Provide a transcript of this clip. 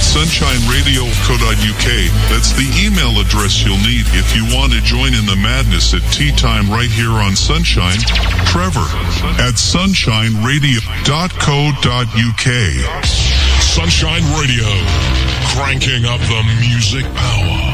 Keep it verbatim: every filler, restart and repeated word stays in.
sunshine radio dot co dot U K. That's the email address you'll need if you want to join in the madness at tea time right here on Sunshine. Trevor at sunshine radio dot co dot U K. Sunshine Radio, cranking up the music power.